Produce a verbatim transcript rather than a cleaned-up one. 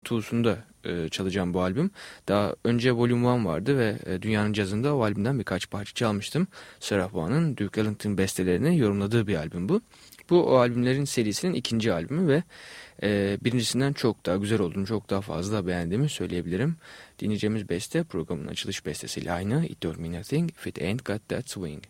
iki'sunda e, çalacağım bu albüm. Daha önce Volume bir vardı ve e, Dünyanın Cazı'nda o albümden birkaç parça çalmıştım. Sarah Vaughan'ın Duke Ellington bestelerini yorumladığı bir albüm bu. Bu o albümlerin serisinin ikinci albümü ve e, birincisinden çok daha güzel olduğunu, çok daha fazla beğendiğimi söyleyebilirim. Dinleyeceğimiz beste programın açılış bestesiyle aynı. It Don't Mean Nothing If It Ain't Got That Swing.